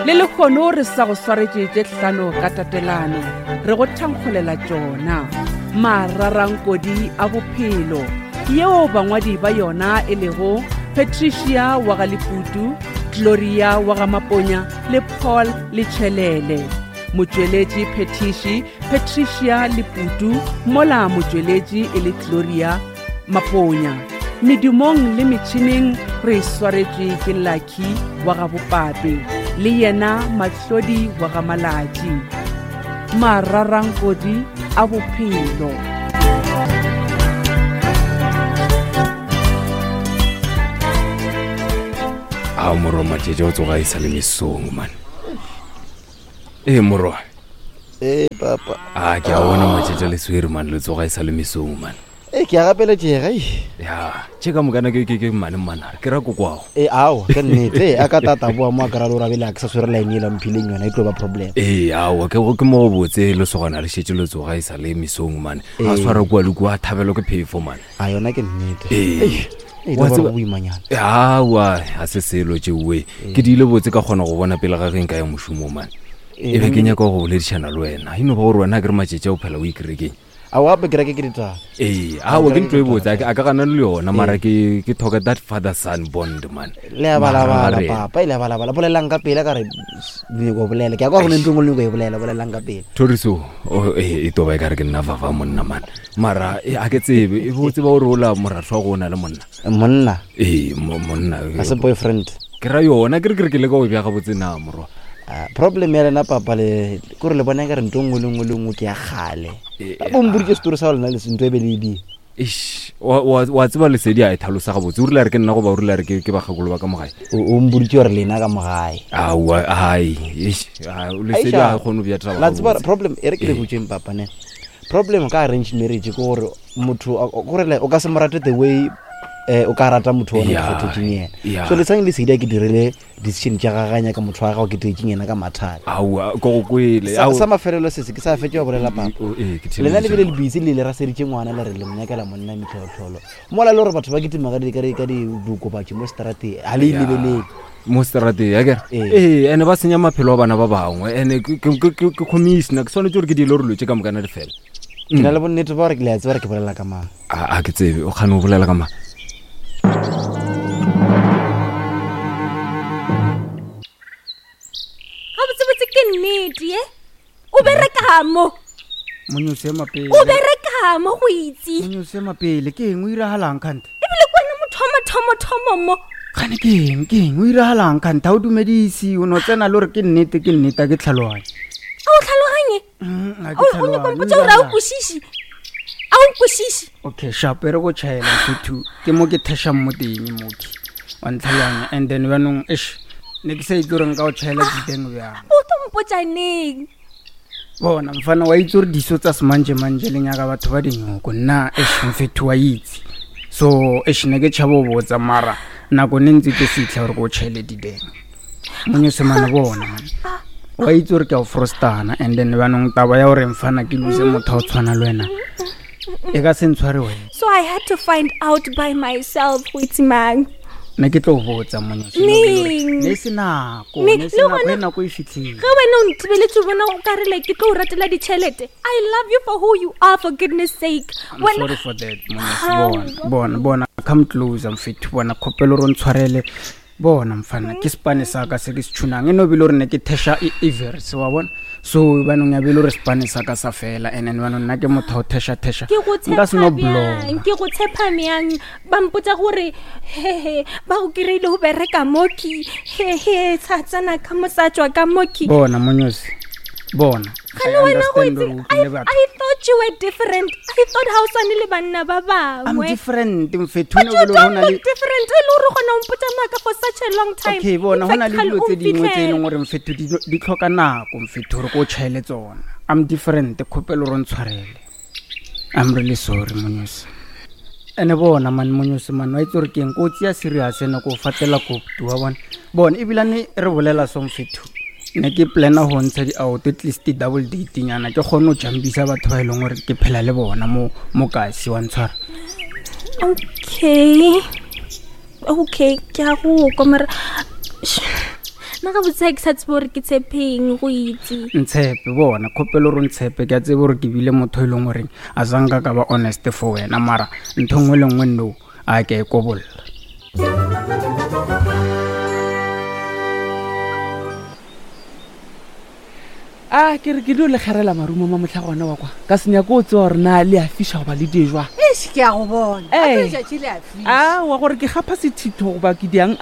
le lekgono re sa go swaretše hlano ka tatelano re go thankgolela tšona mararankodi a bophelo yeo bangwadi ba yona e lego Patricia wa ga Leputu, Gloria wa ga Maponya le Paul Letšhelele. Motšweletši Patricia Leputu, mola motšweletši e le Gloria Maponya. Medumong le metšhineng re swaretše ke Lucky wa ga Bopape le yena Mahlodi wa ga Malatši. Mararankodi a bophelo. Moro matšetše o tsoga e sa le mesong man. Moro. Papa. Ke a bona matšetše le swere man le tsoga e sa le mesong man. Ke a gapeletšega ya tše ka mokana ke mane manare ke ra kokwago ao ke nnete a ka tata boa mo a kara le o rabele a ke sa swere line ela mphileng yona e tlo ba problem ao ke mo botse le sogana le šetše le tsoga e sa le mesong mane a swara kua le kua thabelo ke phefo mane a yona ke nnete awa a se selo tšewe ke di ile botse ka kgona go bona pele ga ge nka ya mošomo mane e be ke nyaka go boledišana le wena ino ba gore wena ke re matšetše o phela o ikerekeng ao ape ke reke ke ditaba awa ke ntlo e botse a ka gana le yona mara ke talk that father son bond man le a balabala papa ile a balabala bolelang ka pele ka re go bolele ke a kwa go nentong le go e bolelang ka pele Toriso e toba e ka re ke nna vava monna man mara a ke tsebe e botse ba o rola moratho go na le monna monna monna as a boyfriend ke ra yona ke re ke le go bja ga botse na moro problem ya lena papa le gore le bona ka re ntong ngolongwe ke ya gale ba mburi ke story sa lena le sento e be le di wa tseba le sedi a e thalosa ga botse o rile re ke nna go ba o rile re ke ba gagolo ba ka mogae o mburi ke gore lena ka mogae le sedi a kgone bja taba la tseba problem e re ke le botseng papa ne problem ka arrange marriage ke gore motho gore o ka se morate the way o ka rata motho ona go tšeng yena so le tsang le sedi ke dirile decision tša gaganya ka motho wa gago ke tšeng yena ka mathata go kwele sa mafelelo se ke sa fetse wa bolela papa lena le bile le busy le ra seditše ngwana le re le monyakela monna mitlholotlholo mola le gore batho ba ketimaga ka di dukopatše mo strate a le lebelele mo strate ya kere ene ba senya maphelo a bana ba bangwe ene ke commissioner ke sone gore ke di le re lotse ka mokana di fela ke na le bonnete ba gore ke le a tseba re ke bolela ka mang a ke tsebe o kgane o bolela ka mang o berekamo monyose mapele o berekamo go itse monyose mapele ke eng o irahalang kante e bile kwana mothomo mo gane ke eng o irahalang kante o dumedisi o no tsena le gore ke nnete ke tlhaloganye o tlhaloganye o ne kompotsa gore a o kwešiši okay sharp re go tšhaela sethu ke mo ke thešang mo teng mo ke wa ntlhaloganya and then banong ne ke sa itse gore nka o tšhaela diteng bjang o tompotsaneng bona mfana wa itse gore diso tsa semanje le nyaka batho ba dinyoko nna mfethu wa itse so ne ke tšhabo botsa mara nako ne ntse ke fitlha gore go tšhaele diteng monyo semana bona wa itse gore ke a o frostana and then banong taba ya gore mfana ke lose motho o tshwana le wena e ka se ntshware wena so I had to find out by myself with man ne ke tlo botsa monyo ne se nako ena go e fitlhile ga wena o ntibeletse bona o ka re like ke tlo ratela ditšhelete I love you for who you are for goodness sake I'm sorry for that monyo bona come close mfethu bona khopelo ro ntshwarele bona mfana ke Spanish ka se ke tshunang eno bile re ne ke thesha everse wa bona so banong ya bile re Spanish ka sa fela and then banong nna ke motho thesha nka se no blog ke go tshepa meang ba mpotsa gore ba go kireile go bereka moki tsatsana ka mosatswa ka moki bona monyosi bona I thought you were different. I thought how sane le banna ba bangwe. I'm different mfethu no lo hona le different le lo re gona o mpotsa maka for such a long time. Okay bona hona le dilo tse dingwe tse leng gore mfethu di tlhoka nako mfethu re go tšhaele tsona I'm different khopelo ro ntshwarele I'm really sorry monyosi ene bona man monyosi man wa itse re ke eng go tsia serious ene go fatela go tua bona ebilane re bolela so mfethu ne ke plana ho ntsha di out at least double dating yana ke gone o jambisa batho ba ileng gore ke phela le bona mo kasi wa ntshwara okay ke a go komera nna ga botsa ke sa tsebe gore ke tshepeng go itse ntshepe bona kgopelo ro ntshepe ke a tsebe gore ke bile motho e leng goreng a sanka ka ba honest for wena mara ntho nngwe le nngwe no a ke e kobolla ke re ke dio le kgerela marumo ma motlha gona wa kwa ka senya ko o tse gore na le a fisha go ba le dijwa ke a go bona wa gore ke gapa sethitho goba ke diang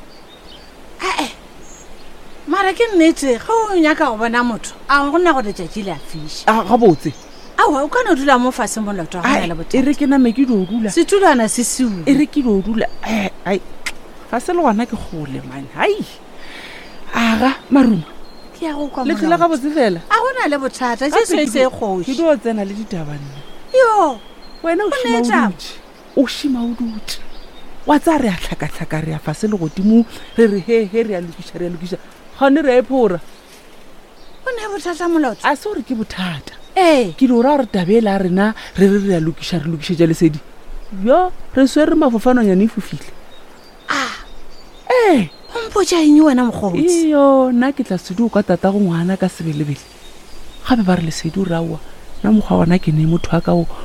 mara ke nnete ga o nyaka go bona motho a go nna gore tšatši le a fiša ga botse awa o ka no dula mo fase moloto ga gona le e re ke name ke dio dula setulwana se seule e re ke dio dula ga se le gona ke gole mane aga marumo ke ya go kwa le tlile ga botse fela a gona le bothata se ke kgoši dio tsena le ditabanne yo wena o šima o dutse wa tsa re a tlhakatlhaka re a fase le godimo re re he re a lokiša gane re a ephora o ne bothata moloto a se gore ke bothata ke di ora gore tabela a rena re a lokišetša lesedi yo re swere mafofanonyane e fofile ompotša eng wena mokgotsi iyo nna ke tla sedi o ka tata go ngwana ka sebelebele gape ba re lesedi o raoa nna mokgwa gona ke ne motho a ka o